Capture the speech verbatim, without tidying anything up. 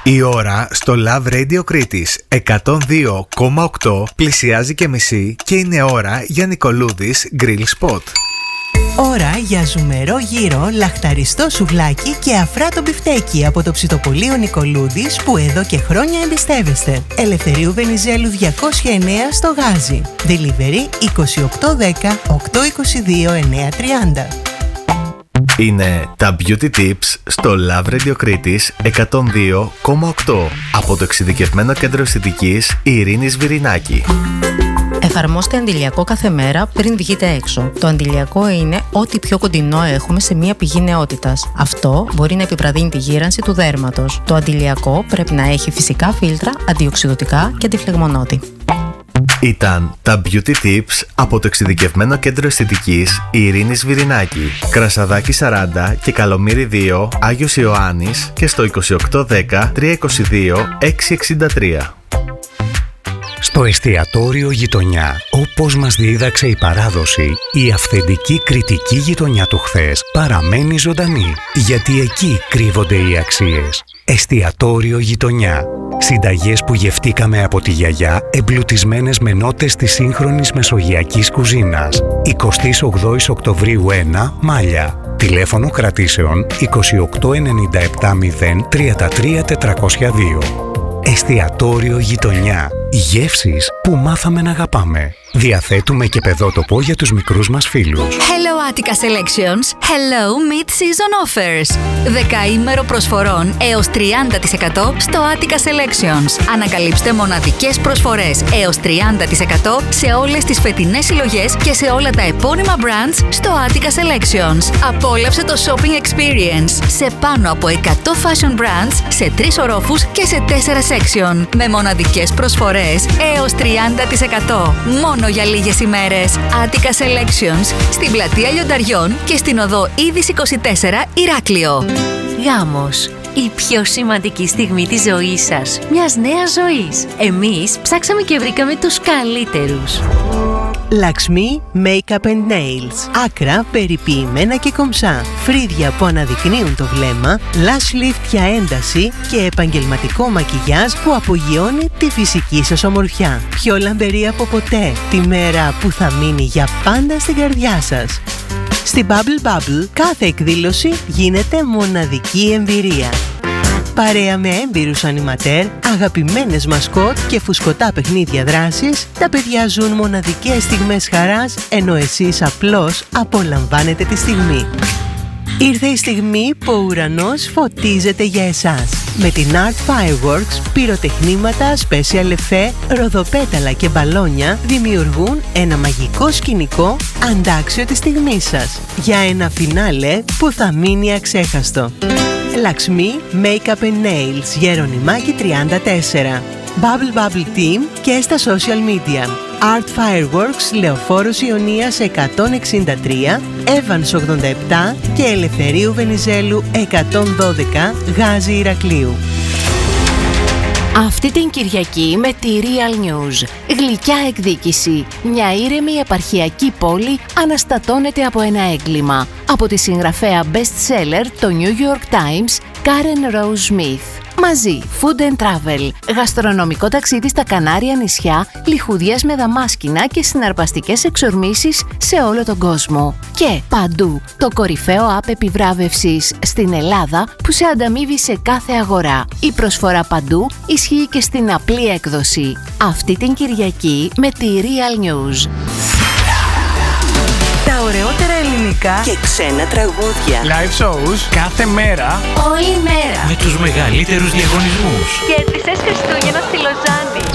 Η ώρα στο Love Radio Κρήτης εκατόν δύο κόμμα οκτώ πλησιάζει και μισή και είναι ώρα για Νικολούδης Grill Spot. Ώρα για ζουμερό γύρο, λαχταριστό σουβλάκι και αφράτο μπιφτέκι από το ψητοπωλείο Νικολούδης που εδώ και χρόνια εμπιστεύεστε. Ελευθερίου Βενιζέλου διακόσια εννέα στο Γάζι. Delivery είκοσι οκτώ δέκα οκτακόσια είκοσι δύο εννιακόσια τριάντα. Είναι τα Beauty Tips στο Love Radio Κρήτης εκατόν δύο κόμμα οκτώ από το εξειδικευμένο κέντρο αισθητικής Ειρήνης Βυρινάκη. Εφαρμόστε αντιλιακό κάθε μέρα πριν βγείτε έξω. Το αντιλιακό είναι ό,τι πιο κοντινό έχουμε σε μία πηγή νεότητας. Αυτό μπορεί να επιβραδύνει τη γύρανση του δέρματος. Το αντιλιακό πρέπει να έχει φυσικά φίλτρα, αντιοξυδωτικά και αντιφλεγμονώτη. Ήταν τα Beauty Tips από το εξειδικευμένο κέντρο αισθητικής Ειρήνης Βυρινάκη. Κρασαδάκι σαράντα και Καλομήρη δύο, Άγιος Ιωάννης και στο είκοσι οκτώ δέκα τριακόσια είκοσι δύο εξακόσια εξήντα τρία. Στο εστιατόριο Γειτονιά, όπως μας δίδαξε η παράδοση, η αυθεντική κριτική γειτονιά του χθες παραμένει ζωντανή, γιατί εκεί κρύβονται οι αξίες. Εστιατόριο Γειτονιά. Συνταγές που γευτήκαμε από τη γιαγιά, εμπλουτισμένες με νότες της σύγχρονης μεσογειακής κουζίνας. εικοστή όγδοη Οκτωβρίου ένα, Μάλια. Τηλέφωνο κρατήσεων είκοσι οκτώ ενενήντα επτά μηδέν τριάντα τρία τετρακόσια δύο. Εστιατόριο Γειτονιά. Γεύσεις που μάθαμε να αγαπάμε. Διαθέτουμε και παιδότοπο για τους μικρούς μας φίλους. Hello Attica Selections. Hello Mid-Season Offers. Δεκαήμερο προσφορών έως τριάντα τοις εκατό στο Attica Selections. Ανακαλύψτε μοναδικές προσφορές έως τριάντα τοις εκατό σε όλες τις φετινές συλλογές και σε όλα τα επώνυμα brands στο Attica Selections. Απόλαυσε το shopping experience σε πάνω από εκατό fashion brands σε τρεις ορόφους και σε τέσσερα section. Με μοναδικές προσφορές έως τριάντα τοις εκατό. Μόνο για λίγες ημέρες. Attica Selections στην πλατεία Λιονταριών και στην οδό Ίδης είκοσι τέσσερα Ηράκλειο. Γάμος. Η πιο σημαντική στιγμή της ζωής σας. Μιας νέας ζωής. Εμείς ψάξαμε και βρήκαμε τους καλύτερους. Lakshmi Makeup and Nails. Άκρα περιποιημένα και κομψά. Φρύδια που αναδεικνύουν το βλέμμα, lash lift για ένταση και επαγγελματικό μακιγιάζ που απογειώνει τη φυσική σας ομορφιά. Πιο λαμπερή από ποτέ. Τη μέρα που θα μείνει για πάντα στην καρδιά σας. Στη Bubble Bubble κάθε εκδήλωση γίνεται μοναδική εμπειρία. Παρέα με έμπειρους ανιματέρ, αγαπημένες μασκότ και φουσκωτά παιχνίδια δράσης, τα παιδιά ζουν μοναδικές στιγμές χαράς, ενώ εσείς απλώς απολαμβάνετε τη στιγμή. Ήρθε η στιγμή που ο ουρανός φωτίζεται για εσάς. Με την Art Fireworks, πυροτεχνήματα, special effect, ροδοπέταλα και μπαλόνια δημιουργούν ένα μαγικό σκηνικό αντάξιο της στιγμής σας. Για ένα φινάλε που θα μείνει αξέχαστο. Lakshmi Makeup and Nails, Γερονιμάκη τριάντα τέσσερα. Bubble Bubble Team και στα social media. Art Fireworks, Λεωφόρος Ιωνίας εκατόν εξήντα τρία, Evans ογδόντα επτά και Ελευθερίου Βενιζέλου εκατόν δώδεκα, Γάζι Ηρακλείου. Αυτή την Κυριακή με τη Real News. Γλυκιά εκδίκηση. Μια ήρεμη επαρχιακή πόλη αναστατώνεται από ένα έγκλημα. Από τη συγγραφέα best-seller το New York Times, Karen Rose Smith. Μαζί, food and travel, γαστρονομικό ταξίδι στα Κανάρια νησιά, λιχουδιές με δαμάσκηνα και συναρπαστικές εξορμήσεις σε όλο τον κόσμο. Και παντού, το κορυφαίο app επιβράβευσης στην Ελλάδα που σε ανταμείβει σε κάθε αγορά. Η προσφορά παντού ισχύει και στην απλή έκδοση. Αυτή την Κυριακή με τη Real News. Τα ωραιότερα ελληνικά και ξένα τραγούδια. Live shows κάθε μέρα. Όλη μέρα. Με τους μεγαλύτερους διαγωνισμούς. Κέρδισες Χριστούγεννα στη Λοζάνη.